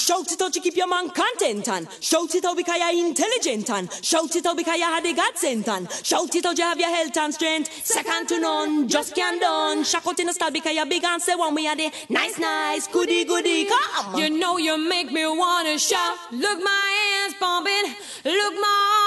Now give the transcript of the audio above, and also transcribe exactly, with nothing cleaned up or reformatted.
shout it out to keep your man content and shout it out because you're intelligent and shout it out because you had a God sent and shout it out you have your health and strength. Second to none, just can't done. Shock out in the style because you're big and say one we are the nice, nice, goody, goody. Come. You know you make me wanna shout. Look, my hands pumping. Look, my